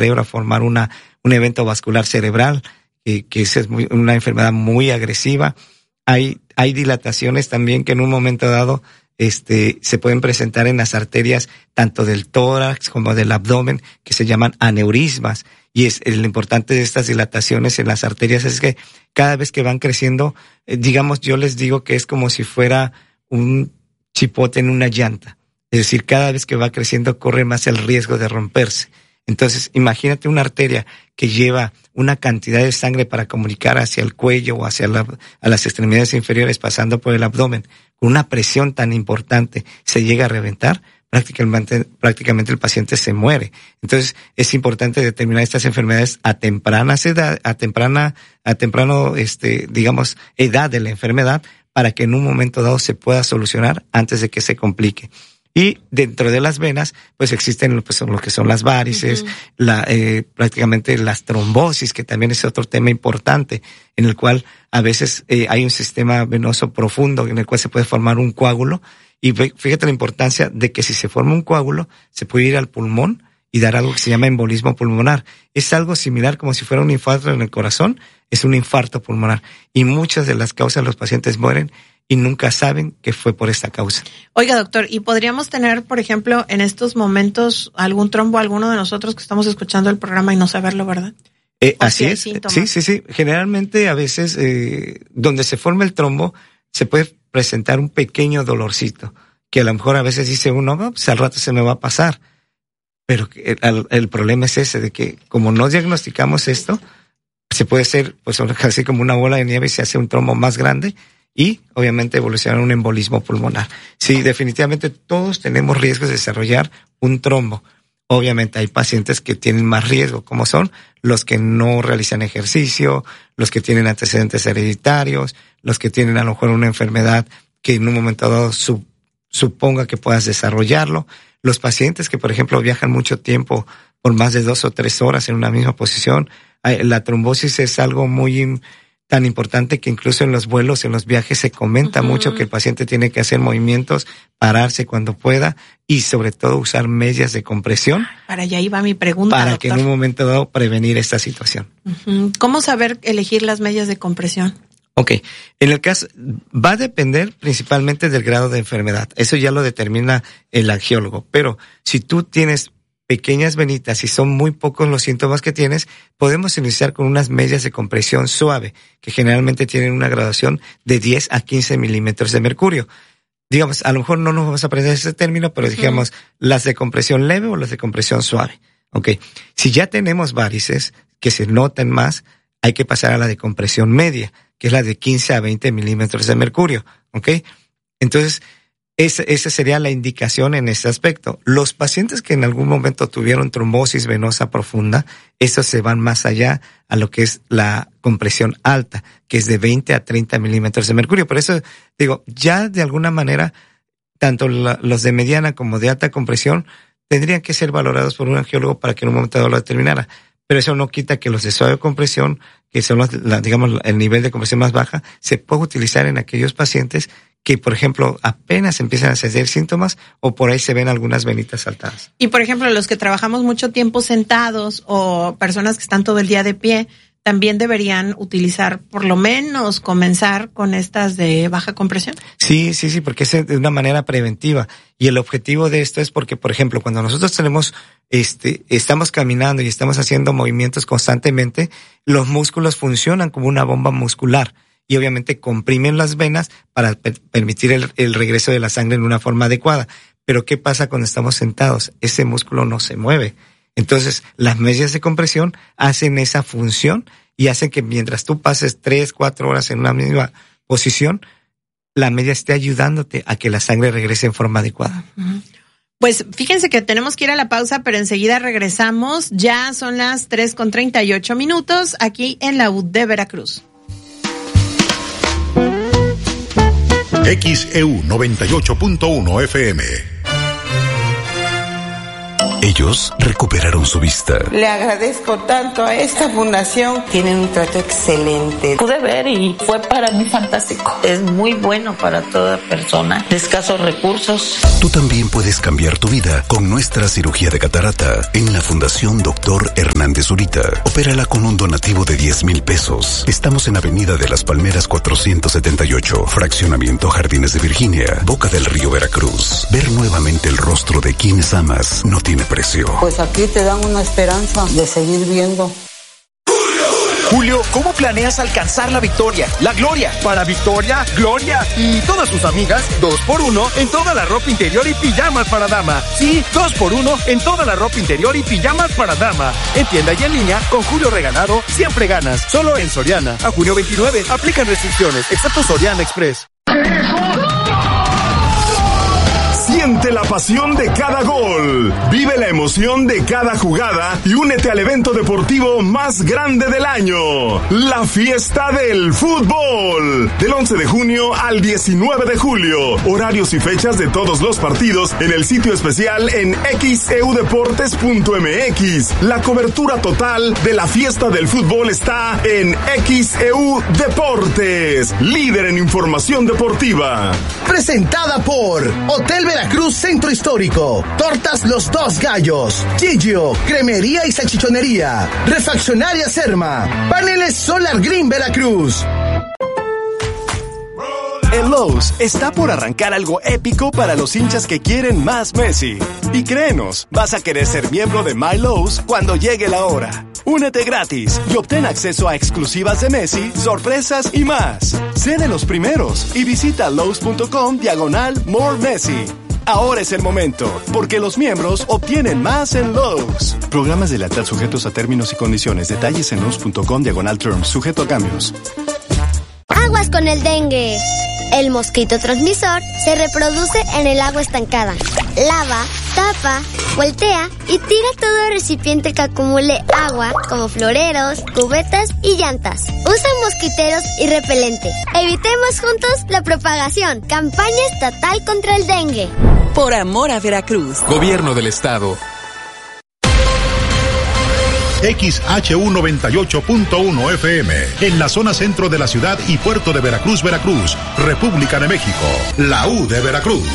cerebro, a formar un evento vascular cerebral, que esa es una enfermedad muy agresiva. Hay dilataciones también que en un momento dado se pueden presentar en las arterias tanto del tórax como del abdomen, que se llaman aneurismas. Y lo importante de estas dilataciones en las arterias es que cada vez que van creciendo, digamos, yo les digo que es como si fuera un chipote en una llanta. Es decir, cada vez que va creciendo corre más el riesgo de romperse. Entonces, imagínate una arteria que lleva una cantidad de sangre para comunicar hacia el cuello o hacia a las extremidades inferiores pasando por el abdomen, con una presión tan importante, se llega a reventar, prácticamente el paciente se muere. Entonces, es importante determinar estas enfermedades a temprano, digamos, edad de la enfermedad, para que en un momento dado se pueda solucionar antes de que se complique. Y dentro de las venas, pues existen pues, lo que son las varices, prácticamente las trombosis, que también es otro tema importante, en el cual a veces hay un sistema venoso profundo en el cual se puede formar un coágulo. Y fíjate la importancia de que si se forma un coágulo, se puede ir al pulmón y dar algo que se llama embolismo pulmonar. Es algo similar como si fuera un infarto en el corazón, es un infarto pulmonar. Y muchas de las causas los pacientes mueren y nunca saben que fue por esta causa. Oiga, doctor, ¿y podríamos tener, por ejemplo, en estos momentos algún trombo, alguno de nosotros que estamos escuchando el programa y no saberlo, verdad? Así es. Sí. Generalmente, a veces, donde se forma el trombo, se puede presentar un pequeño dolorcito, que a lo mejor a veces dice uno, no, pues al rato se me va a pasar. Pero el problema es ese, de que como no diagnosticamos esto, se puede hacer, pues, casi como una bola de nieve y se hace un trombo más grande, y obviamente evoluciona un embolismo pulmonar. Sí, definitivamente todos tenemos riesgos de desarrollar un trombo. Obviamente hay pacientes que tienen más riesgo, como son los que no realizan ejercicio, los que tienen antecedentes hereditarios, los que tienen a lo mejor una enfermedad que en un momento dado suponga que puedas desarrollarlo. Los pacientes que, por ejemplo, viajan mucho tiempo por más de 2 o 3 horas en una misma posición. La trombosis es algo muy tan importante que incluso en los vuelos, en los viajes, se comenta mucho que el paciente tiene que hacer movimientos, pararse cuando pueda y sobre todo usar medias de compresión. Para allá iba mi pregunta, para doctor, que en un momento dado prevenir esta situación. ¿Cómo saber elegir las medias de compresión? Ok, en el caso, va a depender principalmente del grado de enfermedad. Eso ya lo determina el angiólogo. Pero si tú tienes pequeñas venitas y son muy pocos los síntomas que tienes, podemos iniciar con unas medias de compresión suave, que generalmente tienen una graduación de 10 a 15 milímetros de mercurio. Digamos, a lo mejor no nos vamos a aprender ese término, pero digamos, las de compresión leve o las de compresión suave. Ok, si ya tenemos varices que se notan más, hay que pasar a la de compresión media, que es la de 15 a 20 milímetros de mercurio. Ok, entonces, esa sería la indicación en este aspecto. Los pacientes que en algún momento tuvieron trombosis venosa profunda, esos se van más allá a lo que es la compresión alta, que es de 20 a 30 milímetros de mercurio. Por eso digo, ya de alguna manera, tanto los de mediana como de alta compresión tendrían que ser valorados por un angiólogo para que en un momento dado lo determinara. Pero eso no quita que los de suave compresión, que son digamos el nivel de compresión más baja, se puede utilizar en aquellos pacientes que, por ejemplo, apenas empiezan a sentir síntomas o por ahí se ven algunas venitas saltadas. Y, por ejemplo, los que trabajamos mucho tiempo sentados o personas que están todo el día de pie, también deberían utilizar, por lo menos, comenzar con estas de baja compresión. Sí, porque es de una manera preventiva. Y el objetivo de esto es porque, por ejemplo, cuando nosotros estamos caminando y estamos haciendo movimientos constantemente, los músculos funcionan como una bomba muscular. Y obviamente comprimen las venas para permitir el regreso de la sangre en una forma adecuada. Pero ¿qué pasa cuando estamos sentados? Ese músculo no se mueve. Entonces, las medias de compresión hacen esa función y hacen que mientras tú pases 3, 4 horas en una misma posición, la media esté ayudándote a que la sangre regrese en forma adecuada. Pues fíjense que tenemos que ir a la pausa, pero enseguida regresamos. Ya son las 3:38 aquí en la UD Veracruz. XEU 98.1 FM. Ellos recuperaron su vista. Le agradezco tanto a esta fundación. Tienen un trato excelente. Pude ver y fue para mí fantástico. Es muy bueno para toda persona de escasos recursos. Tú también puedes cambiar tu vida con nuestra cirugía de catarata en la Fundación Dr. Hernández Zurita. Opérala con un donativo de 10,000 pesos. Estamos en Avenida de las Palmeras 478, Fraccionamiento Jardines de Virginia, Boca del Río, Veracruz. Ver nuevamente el rostro de quienes amas no tiene precio. Pues aquí te dan una esperanza de seguir viendo. Julio, ¿cómo planeas alcanzar la victoria, la gloria? Para Victoria, Gloria y todas sus amigas, 2x1 en toda la ropa interior y pijamas para dama. Sí, 2x1 en toda la ropa interior y pijamas para dama. En tienda y en línea, con Julio Regalado, siempre ganas. Solo en Soriana. A junio 29, aplican restricciones, excepto Soriana Express. Siente la pasión de cada gol, vive la emoción de cada jugada y únete al evento deportivo más grande del año, la Fiesta del Fútbol. Del 11 de junio al 19 de julio, horarios y fechas de todos los partidos en el sitio especial en xeudeportes.mx. La cobertura total de la Fiesta del Fútbol está en XEU Deportes, líder en información deportiva. Presentada por Hotel Veracruz Centro Histórico, Tortas Los Dos Gallos, Gigio, Cremería y Salchichonería, Refaccionaria Serma, Paneles Solar Green Veracruz. En Lowe's está por arrancar algo épico para los hinchas que quieren más Messi. Y créenos, vas a querer ser miembro de My Lowe's cuando llegue la hora. Únete gratis y obtén acceso a exclusivas de Messi, sorpresas y más. Sé de los primeros y visita Lowe's.com/More Messi. Ahora es el momento, porque los miembros obtienen más en Lowe's. Programas de lealtad sujetos a términos y condiciones. Detalles en Lowe's.com/terms, sujeto a cambios. Aguas con el dengue. El mosquito transmisor se reproduce en el agua estancada. Lava, tapa, voltea y tira todo recipiente que acumule agua, como floreros, cubetas y llantas. Usa mosquiteros y repelente. Evitemos juntos la propagación. Campaña estatal contra el dengue. Por amor a Veracruz. Gobierno del Estado. XHU 98.1 FM, en la zona centro de la ciudad y puerto de Veracruz, Veracruz, República de México, la U de Veracruz.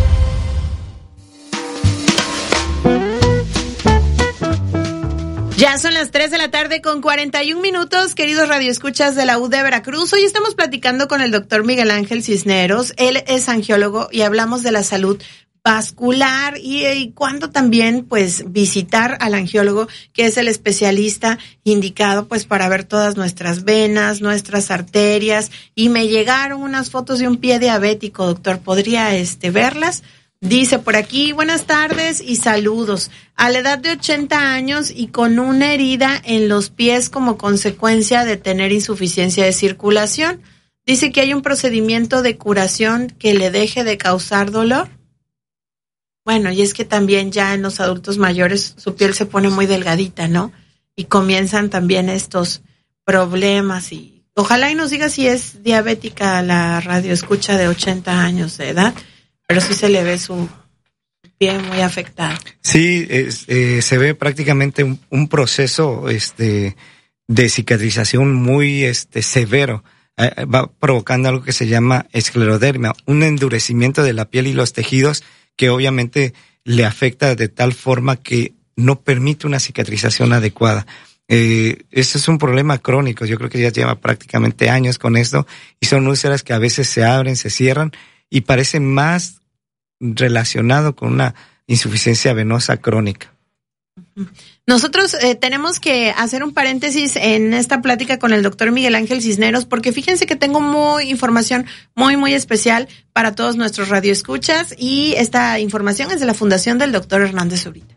Ya son las 3 de la tarde con 41 minutos, queridos radioescuchas de la U de Veracruz. Hoy estamos platicando con el doctor Miguel Ángel Cisneros. Él es angiólogo y hablamos de la salud vascular y cuándo también pues visitar al angiólogo, que es el especialista indicado pues para ver todas nuestras venas, nuestras arterias. Y me llegaron unas fotos de un pie diabético, doctor, ¿podría verlas? Dice por aquí, buenas tardes y saludos. A la edad de 80 años y con una herida en los pies como consecuencia de tener insuficiencia de circulación. Dice que hay un procedimiento de curación que le deje de causar dolor. Bueno, y es que también ya en los adultos mayores su piel se pone muy delgadita, ¿no? Y comienzan también estos problemas y ojalá y nos diga si es diabética la radioescucha de 80 años de edad, pero sí se le ve su pie muy afectado. Sí, se ve prácticamente un proceso de cicatrización muy severo. Va provocando algo que se llama esclerodermia, un endurecimiento de la piel y los tejidos que obviamente le afecta de tal forma que no permite una cicatrización adecuada. Este es un problema crónico, yo creo que ya lleva prácticamente años con esto, y son úlceras que a veces se abren, se cierran, y parece más relacionado con una insuficiencia venosa crónica. Nosotros tenemos que hacer un paréntesis en esta plática con el doctor Miguel Ángel Cisneros, porque fíjense que tengo información muy especial para todos nuestros radioescuchas, y esta información es de la Fundación del Dr. Hernández Zurita.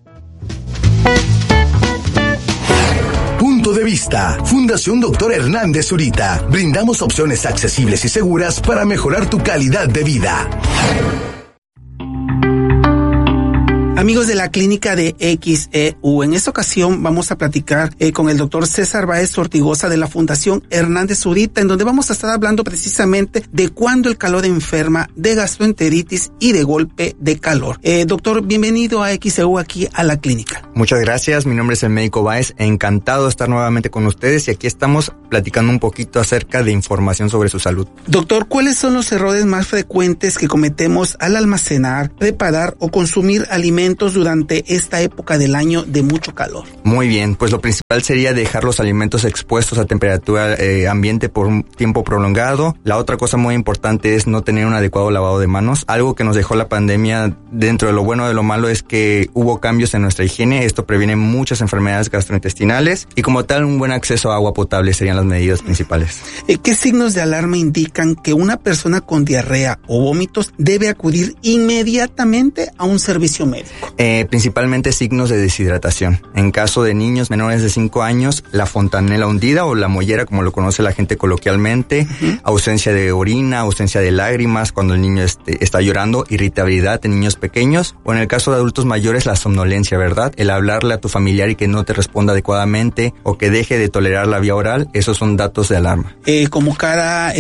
Punto de vista. Fundación Dr. Hernández Zurita. Brindamos opciones accesibles y seguras para mejorar tu calidad de vida. Amigos de la clínica de XEU, en esta ocasión vamos a platicar con el doctor César Báez Ortigoza de la Fundación Hernández Zurita, en donde vamos a estar hablando precisamente de cuándo el calor enferma, de gastroenteritis y de golpe de calor. Doctor, bienvenido a XEU aquí a la clínica. Muchas gracias, mi nombre es el médico Báez, encantado de estar nuevamente con ustedes y aquí estamos platicando un poquito acerca de información sobre su salud. Doctor, ¿cuáles son los errores más frecuentes que cometemos al almacenar, preparar o consumir alimentos durante esta época del año de mucho calor? Muy bien, pues lo principal sería dejar los alimentos expuestos a temperatura ambiente por un tiempo prolongado. La otra cosa muy importante es no tener un adecuado lavado de manos. Algo que nos dejó la pandemia, dentro de lo bueno y de lo malo, es que hubo cambios en nuestra higiene. Esto previene muchas enfermedades gastrointestinales y como tal un buen acceso a agua potable serían las medidas principales. ¿Qué signos de alarma indican que una persona con diarrea o vómitos debe acudir inmediatamente a un servicio médico? Principalmente signos de deshidratación. En caso de niños menores de 5 años, la fontanela hundida o la mollera, como lo conoce la gente coloquialmente, ausencia de orina, ausencia de lágrimas cuando el niño está llorando, irritabilidad en niños pequeños, o en el caso de adultos mayores, la somnolencia, ¿verdad? El hablarle a tu familiar y que no te responda adecuadamente o que deje de tolerar la vía oral, esos son datos de alarma. Como cada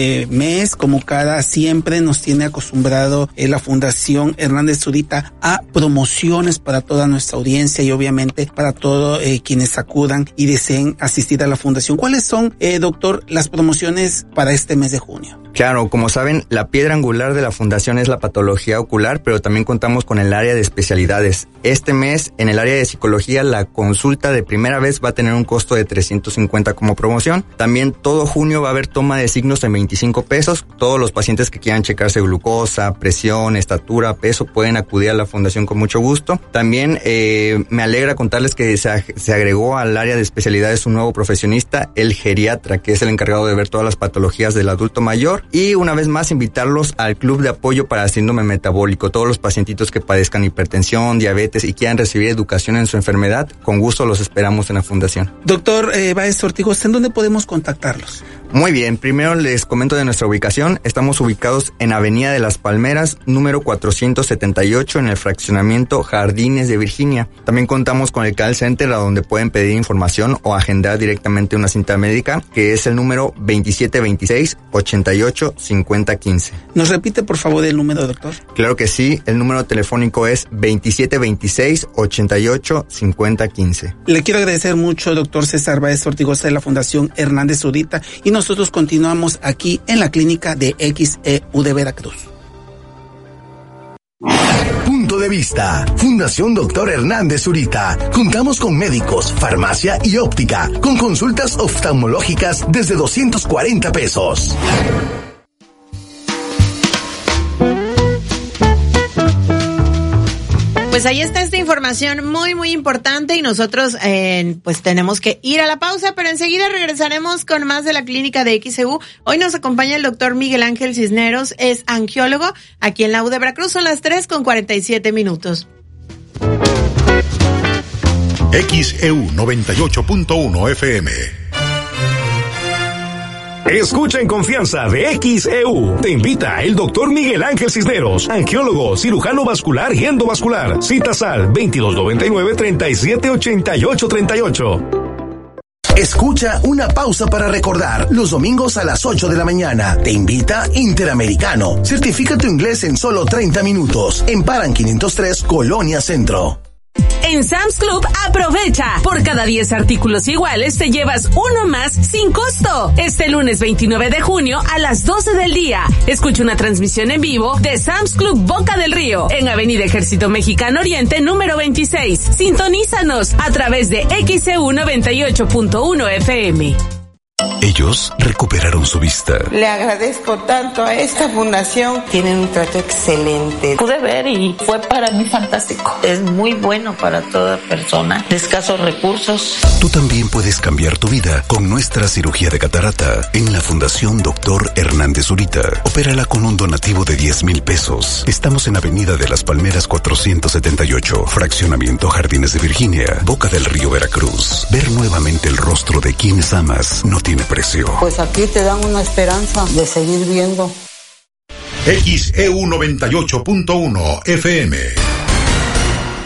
mes, como cada siempre, nos tiene acostumbrado la Fundación Hernández Zurita a promociones para toda nuestra audiencia y obviamente para todos quienes acudan y deseen asistir a la Fundación. ¿Cuáles son, doctor, las promociones para este mes de junio? Claro, como saben, la piedra angular de la fundación es la patología ocular, pero también contamos con el área de especialidades. Este mes, en el área de psicología, la consulta de primera vez va a tener un costo de 350 como promoción. También todo junio va a haber toma de signos en 25 pesos. Todos los pacientes que quieran checarse glucosa, presión, estatura, peso, pueden acudir a la fundación con mucho gusto. También me alegra contarles que se agregó al área de especialidades un nuevo profesionista, el geriatra, que es el encargado de ver todas las patologías del adulto mayor. Y una vez más invitarlos al club de apoyo para síndrome metabólico. Todos los pacientitos que padezcan hipertensión, diabetes y quieran recibir educación en su enfermedad, con gusto los esperamos en la fundación. Doctor Báez Ortigoza, ¿en dónde podemos contactarlos? Muy bien, primero les comento de nuestra ubicación. Estamos ubicados en Avenida de las Palmeras, número 478, en el fraccionamiento Jardines de Virginia. También contamos con el call center, a donde pueden pedir información o agendar directamente una cita médica, que es el número 2726-885015. ¿Nos repite, por favor, el número, doctor? Claro que sí, el número telefónico es 2726-885015. Le quiero agradecer mucho, doctor César Báez Ortigoza de la Fundación Hernández Zurita, y nosotros continuamos aquí en la clínica de XEU de Veracruz. Punto de vista. Fundación Dr. Hernández Zurita. Contamos con médicos, farmacia y óptica, con consultas oftalmológicas desde 240 pesos. Pues ahí está esta información muy, muy importante y nosotros pues tenemos que ir a la pausa, pero enseguida regresaremos con más de la clínica de XEU. Hoy nos acompaña el doctor Miguel Ángel Cisneros, es angiólogo aquí en la U de Veracruz. Son las 3:47. XEU 98.1 FM. Escucha en confianza de XEU. Te invita el doctor Miguel Ángel Cisneros, angiólogo, cirujano vascular y endovascular. Citas al 2299-378838. Escucha Una Pausa para Recordar, los domingos a las 8 de la mañana. Te invita Interamericano. Certifica tu inglés en solo 30 minutos. En Paran 503, Colonia Centro. En Sam's Club, aprovecha. Por cada 10 artículos iguales, te llevas uno más sin costo. Este lunes 29 de junio a las 12 del día. Escucha una transmisión en vivo de Sam's Club Boca del Río, en Avenida Ejército Mexicano Oriente, número 26. Sintonízanos a través de XEU 98.1 FM. Ellos recuperaron su vista. Le agradezco tanto a esta fundación. Tienen un trato excelente. Pude ver y fue para mí fantástico. Es muy bueno para toda persona de escasos recursos. Tú también puedes cambiar tu vida con nuestra cirugía de catarata en la Fundación Dr. Hernández Zurita. Opérala con un donativo de 10,000 pesos. Estamos en Avenida de las Palmeras 478, fraccionamiento Jardines de Virginia, Boca del Río, Veracruz. Ver nuevamente el rostro de quienes amas no tiene precio. Pues aquí te dan una esperanza de seguir viendo. XEU 98.1 FM.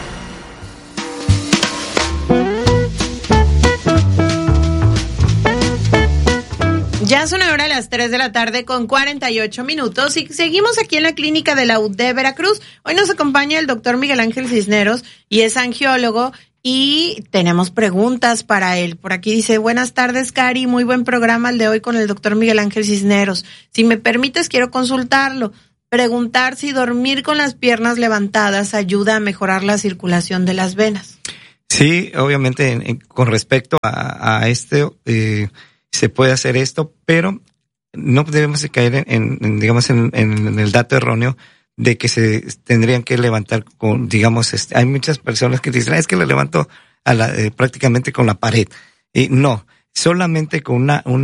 Ya son ahora las 3 de la tarde con 48 minutos y seguimos aquí en la clínica de la UD Veracruz. Hoy nos acompaña el doctor Miguel Ángel Cisneros y es angiólogo y tenemos preguntas para él. Por aquí dice, buenas tardes, Cari, muy buen programa el de hoy con el doctor Miguel Ángel Cisneros. Si me permites, quiero consultarlo. Preguntar si dormir con las piernas levantadas ayuda a mejorar la circulación de las venas. Sí, obviamente con respecto a se puede hacer esto, pero no debemos de caer en el dato erróneo de que se tendrían que levantar con, hay muchas personas que dicen, es que lo levanto prácticamente con la pared. No, solamente con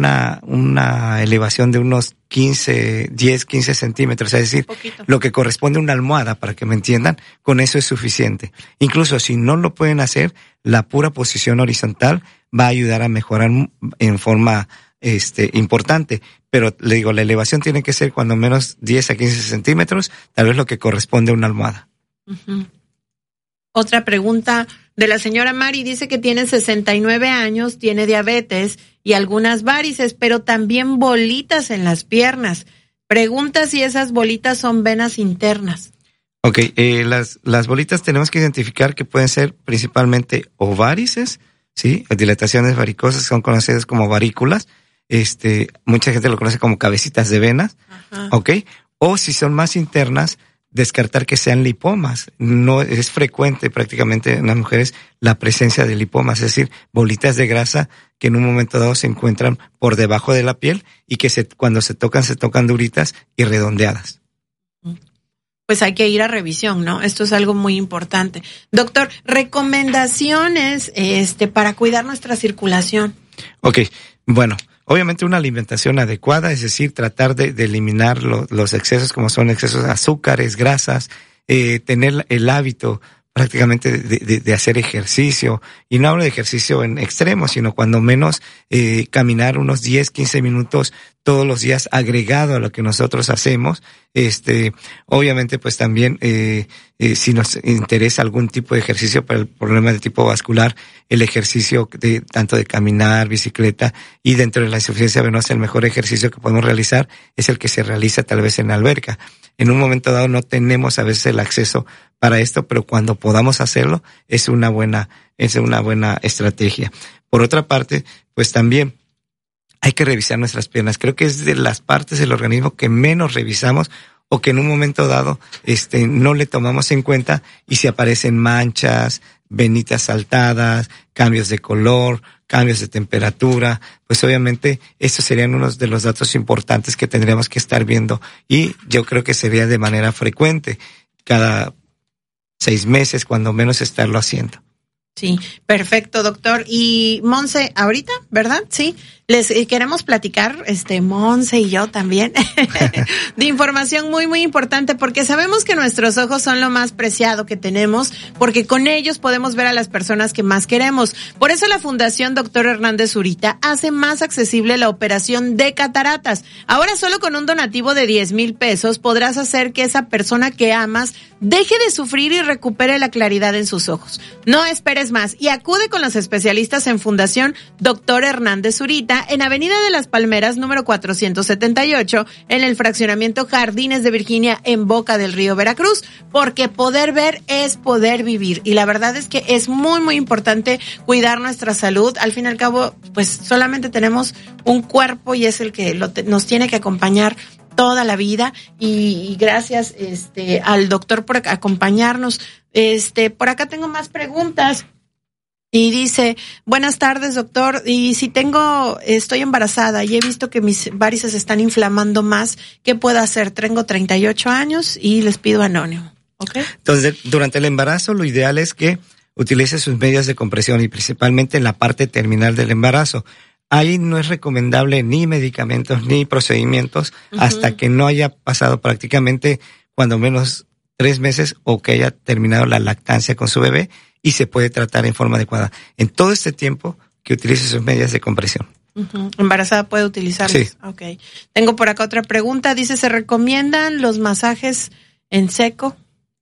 una elevación de unos 15 centímetros, es decir, lo que corresponde a una almohada, para que me entiendan, con eso es suficiente. Incluso si no lo pueden hacer, la pura posición horizontal va a ayudar a mejorar en forma importante. Pero le digo, la elevación tiene que ser cuando menos 10 a 15 centímetros, tal vez lo que corresponde a una almohada. Uh-huh. Otra pregunta de la señora Mari, dice que tiene 69 años, tiene diabetes y algunas varices, pero también bolitas en las piernas. Pregunta si esas bolitas son venas internas. Ok, las bolitas tenemos que identificar que pueden ser principalmente o varices, ¿sí? Dilataciones varicosas son conocidas como varículas. Mucha gente lo conoce como cabecitas de venas. Ajá. ¿Ok? O si son más internas, descartar que sean lipomas. No es frecuente prácticamente en las mujeres la presencia de lipomas, es decir, bolitas de grasa que en un momento dado se encuentran por debajo de la piel y que cuando se tocan duritas y redondeadas. Pues hay que ir a revisión, ¿no? Esto es algo muy importante. Doctor, recomendaciones para cuidar nuestra circulación. Ok, bueno, obviamente una alimentación adecuada, es decir, tratar de eliminar los excesos como son excesos de azúcares, grasas, tener el hábito prácticamente de hacer ejercicio, y no hablo de ejercicio en extremo, sino cuando menos caminar unos 10, 15 minutos todos los días agregado a lo que nosotros hacemos. Obviamente pues también si nos interesa algún tipo de ejercicio para el problema de tipo vascular, el ejercicio tanto de caminar, bicicleta, y dentro de la insuficiencia venosa el mejor ejercicio que podemos realizar es el que se realiza tal vez en la alberca. En un momento dado no tenemos a veces el acceso para esto, pero cuando podamos hacerlo es una buena estrategia. Por otra parte, pues también hay que revisar nuestras piernas. Creo que es de las partes del organismo que menos revisamos o que en un momento dado no le tomamos en cuenta, y si aparecen manchas, venitas saltadas, cambios de color, cambios de temperatura, pues obviamente estos serían unos de los datos importantes que tendríamos que estar viendo, y yo creo que sería de manera frecuente, cada 6 meses cuando menos estarlo haciendo. Sí, perfecto, doctor. Y Monse, ahorita, ¿verdad? Sí, les queremos platicar, Monse y yo también, de información muy, muy importante, porque sabemos que nuestros ojos son lo más preciado que tenemos, porque con ellos podemos ver a las personas que más queremos. Por eso la Fundación Dr. Hernández Zurita hace más accesible la operación de cataratas. Ahora solo con un donativo de 10,000 pesos podrás hacer que esa persona que amas deje de sufrir y recupere la claridad en sus ojos. No esperes más y acude con los especialistas en Fundación Dr. Hernández Zurita en Avenida de las Palmeras número 478 en el fraccionamiento Jardines de Virginia en Boca del Río, Veracruz, porque poder ver es poder vivir, y la verdad es que es muy muy importante cuidar nuestra salud. Al fin y al cabo pues solamente tenemos un cuerpo y es el que nos tiene que acompañar toda la vida, y gracias al doctor por acompañarnos. Por acá tengo más preguntas. Y dice, buenas tardes, doctor, y si estoy embarazada y he visto que mis varices están inflamando más, ¿qué puedo hacer? Tengo 38 años y les pido anónimo. ¿Okay? Entonces, durante el embarazo lo ideal es que utilice sus medidas de compresión, y principalmente en la parte terminal del embarazo. Ahí no es recomendable ni medicamentos ni procedimientos hasta que no haya pasado prácticamente cuando menos 3 meses o que haya terminado la lactancia con su bebé, y se puede tratar en forma adecuada. En todo este tiempo que utilice sus medidas de compresión. Embarazada puede utilizarlas. Sí. Okay. Tengo por acá otra pregunta. Dice, ¿se recomiendan los masajes en seco?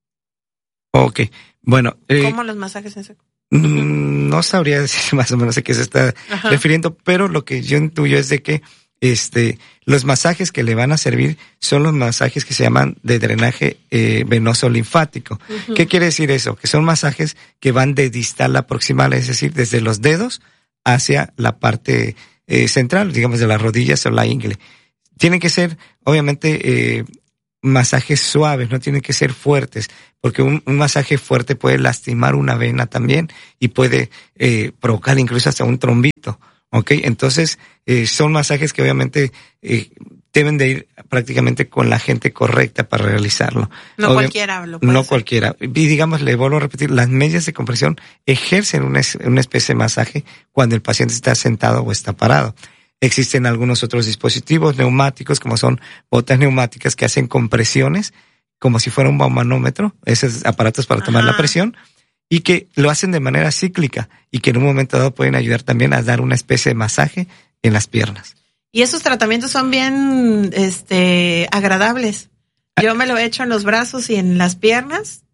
Ok. Bueno. ¿Cómo los masajes en seco? No sabría decir más o menos a qué se está refiriendo, pero lo que yo intuyo es de que los masajes que le van a servir son los masajes que se llaman de drenaje venoso linfático. Uh-huh. ¿Qué quiere decir eso? Que son masajes que van de distal a proximal, es decir, desde los dedos hacia la parte central, digamos de las rodillas o la ingle. Tienen que ser, obviamente, masajes suaves, no tienen que ser fuertes, porque un masaje fuerte puede lastimar una vena también y puede provocar incluso hasta un trombito. Okay, entonces son masajes que obviamente deben de ir prácticamente con la gente correcta para realizarlo. No cualquiera lo puede No hacer. cualquiera. Y digamos, le vuelvo a repetir, las medias de compresión ejercen una especie de masaje cuando el paciente está sentado o está parado. Existen algunos otros dispositivos neumáticos, como son botas neumáticas que hacen compresiones, como si fuera un manómetro, esos aparatos para tomar la presión, y que lo hacen de manera cíclica y que en un momento dado pueden ayudar también a dar una especie de masaje en las piernas. Y esos tratamientos son bien agradables. Yo me lo he hecho en los brazos y en las piernas,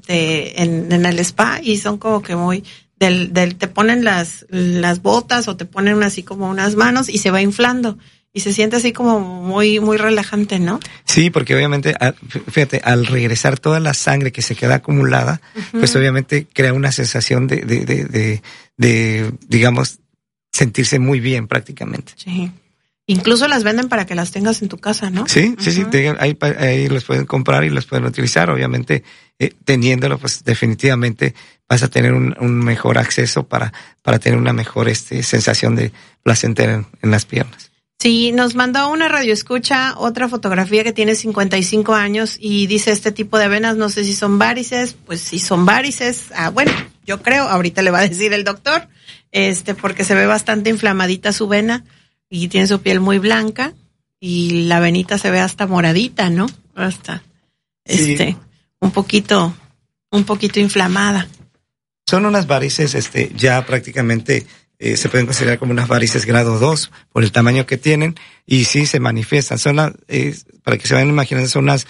en el spa, y son como que muy te ponen las botas o te ponen así como unas manos y se va inflando. Y se siente así como muy, muy relajante, ¿no? Sí, porque obviamente, fíjate, al regresar toda la sangre que se queda acumulada, uh-huh, pues obviamente crea una sensación de digamos, sentirse muy bien prácticamente. Sí. Incluso las venden para que las tengas en tu casa, ¿no? Sí, uh-huh, sí, ahí los pueden comprar y los pueden utilizar. Obviamente, teniéndolo, pues definitivamente vas a tener un mejor acceso para tener una mejor sensación de placentera en las piernas. Sí, nos mandó una radioescucha otra fotografía que tiene 55 años y dice este tipo de venas, no sé si son varices, pues si son varices, bueno, yo creo, ahorita le va a decir el doctor, porque se ve bastante inflamadita su vena y tiene su piel muy blanca y la venita se ve hasta moradita, ¿no? Hasta, sí, un poquito inflamada. Son unas varices, ya prácticamente se pueden considerar como unas varices grado 2 por el tamaño que tienen y sí se manifiestan. Son para que se vayan imaginando, son unas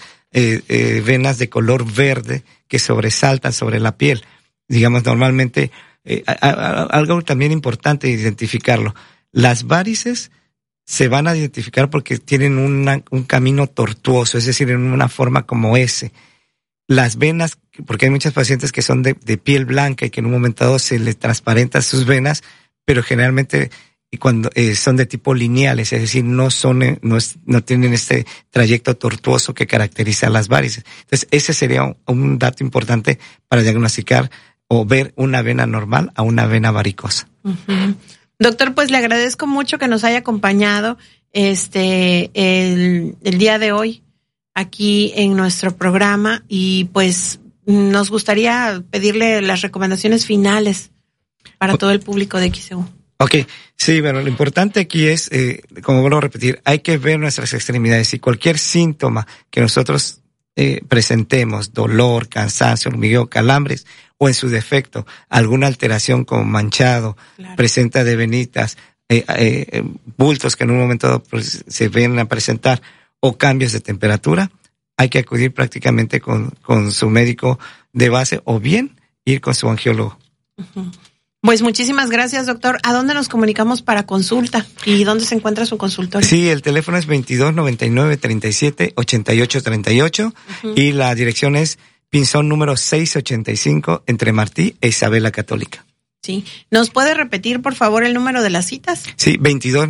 venas de color verde que sobresaltan sobre la piel. Digamos, normalmente, algo también importante identificarlo. Las varices se van a identificar porque tienen un camino tortuoso, es decir, en una forma como S. Las venas, porque hay muchas pacientes que son de piel blanca y que en un momento dado se les transparentan sus venas, pero generalmente cuando son de tipo lineales, es decir, no tienen este trayecto tortuoso que caracteriza a las varices. Entonces, ese sería un dato importante para diagnosticar o ver una vena normal a una vena varicosa. Uh-huh. Doctor, pues le agradezco mucho que nos haya acompañado el día de hoy aquí en nuestro programa y pues nos gustaría pedirle las recomendaciones finales para todo el público de XEU. Okay, sí, bueno, lo importante aquí es, como vuelvo a repetir, hay que ver nuestras extremidades y cualquier síntoma que nosotros presentemos, dolor, cansancio, hormigueo, calambres, o en su defecto, alguna alteración como manchado, claro, presenta de venitas, bultos que en un momento dado pues, se ven a presentar, o cambios de temperatura, hay que acudir prácticamente con su médico de base o bien ir con su angiólogo. Uh-huh. Pues muchísimas gracias, doctor. ¿A dónde nos comunicamos para consulta? ¿Y dónde se encuentra su consultorio? Sí, el teléfono es 2299-37-8838 uh-huh, y la dirección es Pinzón número 685 entre Martí e Isabela Católica. Sí. ¿Nos puede repetir, por favor, el número de las citas? Sí,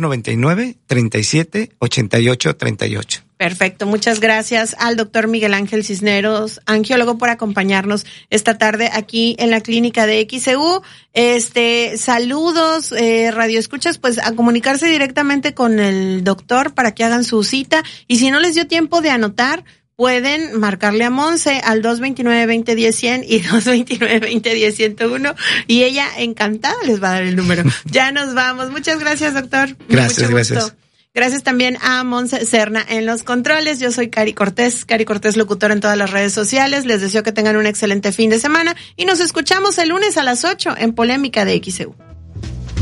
2299-37-8838. Perfecto, muchas gracias al doctor Miguel Ángel Cisneros, angiólogo, por acompañarnos esta tarde aquí en la clínica de XEU. Saludos, radioescuchas, pues a comunicarse directamente con el doctor para que hagan su cita. Y si no les dio tiempo de anotar, pueden marcarle a Monse al 229-2010-100 y 229-2010-101 y ella encantada les va a dar el número. Ya nos vamos. Muchas gracias, doctor. Gracias, gracias. Gracias también a Monse Serna en los controles. Yo soy Cari Cortés locutora en todas las redes sociales. Les deseo que tengan un excelente fin de semana y nos escuchamos el lunes a las 8 en Polémica de XEU.